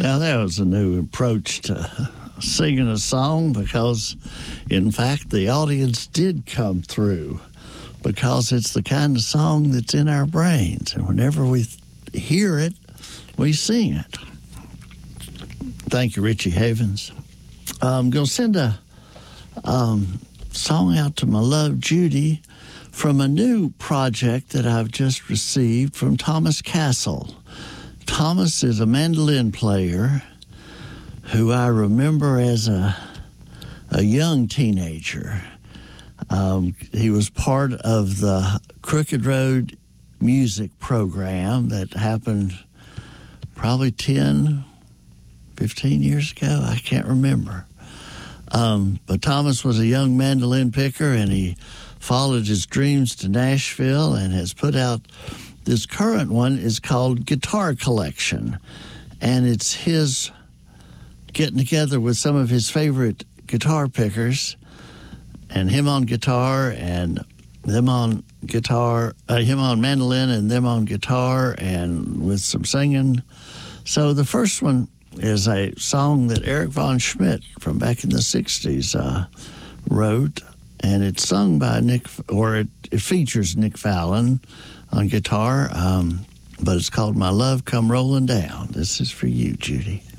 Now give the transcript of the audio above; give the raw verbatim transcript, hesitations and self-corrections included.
Now, that was a new approach to singing a song because, in fact, the audience did come through because it's the kind of song that's in our brains. And whenever we hear it, we sing it. Thank you, Richie Havens. I'm going to send a um, song out to my love, Judy, from a new project that I've just received from Thomas Castle. Thomas is a mandolin player who I remember as a a young teenager. Um, he was part of the Crooked Road music program that happened probably ten, fifteen years ago. I can't remember. Um, but Thomas was a young mandolin picker, and he followed his dreams to Nashville and has put out this current one is called Guitar Collection, and it's his getting together with some of his favorite guitar pickers, and him on guitar and them on guitar, uh, him on mandolin and them on guitar, and with some singing. So the first one is a song that Eric Von Schmidt from back in the sixties uh, wrote, and it's sung by Nick, or it, it features Nick Fallon on guitar, um, but it's called My Love Come Rolling Down. This is for you, Judy.